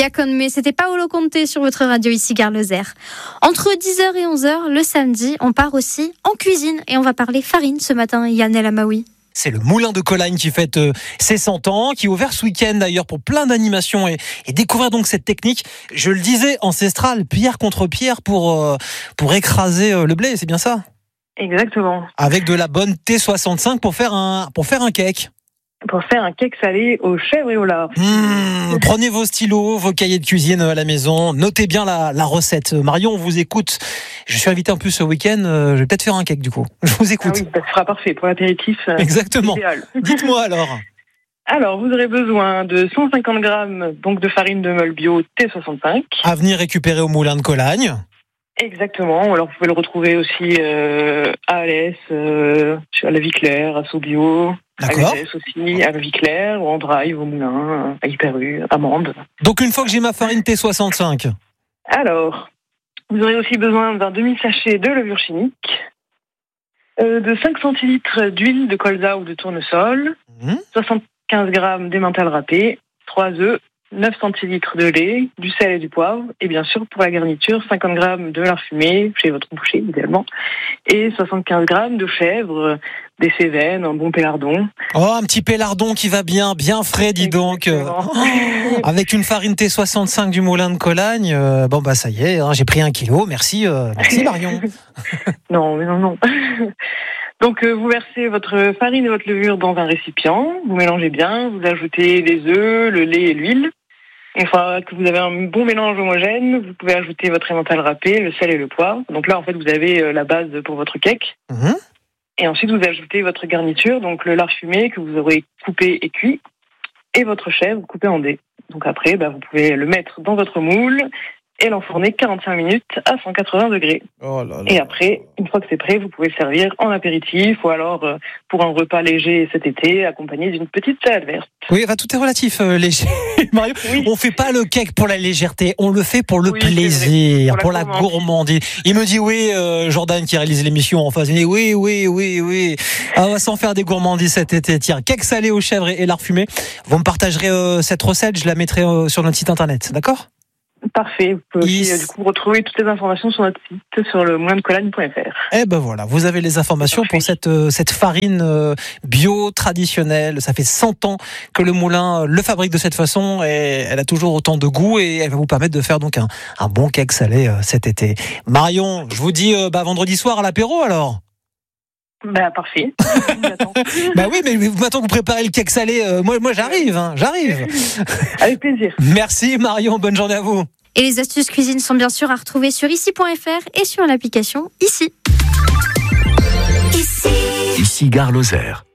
Via Conme, c'était Paolo Conte sur votre radio ici Gare Lozère. Entre 10h et 11h le samedi, on part aussi en cuisine et on va parler farine ce matin, Yann El Amaoui. C'est le Moulin de Colagne qui fête ses 100 ans, qui est ouvert ce week-end d'ailleurs pour plein d'animations et découvrir donc cette technique, je le disais, ancestrale, pierre contre pierre pour écraser le blé, c'est bien ça ? Exactement. Avec de la bonne T65 pour faire un cake. Pour faire un cake salé aux chèvres et au lard. Prenez vos stylos, vos cahiers de cuisine à la maison, notez bien la recette. Marion, on vous écoute. Je suis invité en plus ce week-end, je vais peut-être faire un cake du coup. Je vous écoute. Ah oui, ça sera parfait pour l'apéritif. Exactement. Idéal. Dites-moi alors. Alors, vous aurez besoin de 150 grammes donc de farine de meule bio T65. À venir récupérer au Moulin de Colagne. Exactement. Alors, vous pouvez le retrouver aussi à Alès, à la Vie Claire, à Sobio. D'accord. À Alès aussi, à la Vie Claire, ou en drive, au Moulin, à Hyper-U, à Mende. Donc une fois que j'ai ma farine T65. Alors, vous aurez aussi besoin d'un demi-sachet de levure chimique, de 5 centilitres d'huile de colza ou de tournesol, 75 grammes d'emmental râpé, 3 œufs, 9 centilitres de lait, du sel et du poivre, et bien sûr, pour la garniture, 50 grammes de lard fumé, chez votre boucher, idéalement, et 75 grammes de chèvre, des cévennes, un bon pélardon. Oh, un petit pélardon qui va bien frais, dis donc. Avec une farine T65 du Moulin de Colagne, ça y est, j'ai pris 1 kilo, merci Marion. Non. Donc, vous versez votre farine et votre levure dans un récipient, vous mélangez bien, vous ajoutez les œufs, le lait et l'huile. Une fois que vous avez un bon mélange homogène, vous pouvez ajouter votre emmental râpé, le sel et le poivre. Donc là, en fait, vous avez la base pour votre cake. Et ensuite, vous ajoutez votre garniture, donc le lard fumé que vous aurez coupé et cuit, et votre chèvre coupé en dés. Donc après, vous pouvez le mettre dans votre moule et l'enfourner 45 minutes à 180 degrés. Oh là là. Et après, une fois que c'est prêt, vous pouvez le servir en apéritif ou alors pour un repas léger cet été, accompagné d'une petite salade verte. Oui, tout est relatif, léger. Mario, oui. On fait pas le cake pour la légèreté, on le fait pour le plaisir, pour la gourmandise. Il me dit Jordan qui réalise l'émission en face, il dit oui. On va s'en faire des gourmandises cet été. Tiens, cake salé aux chèvres et lard fumé. Vous me partagerez cette recette, je la mettrai sur notre site internet, d'accord ? Parfait. Vous pouvez aussi du coup retrouver toutes les informations sur notre site, sur le moulindecolagne.fr. Eh ben voilà, vous avez les informations pour cette farine bio traditionnelle. Ça fait 100 ans que le moulin le fabrique de cette façon et elle a toujours autant de goût et elle va vous permettre de faire donc un bon cake salé cet été. Marion, je vous dis vendredi soir à l'apéro alors. Parfait. Oui, mais maintenant que vous préparez le cake salé, moi j'arrive. Avec plaisir. Merci Marion, bonne journée à vous. Et les astuces cuisine sont bien sûr à retrouver sur ici.fr et sur l'application Ici. Ici Gare Lozère.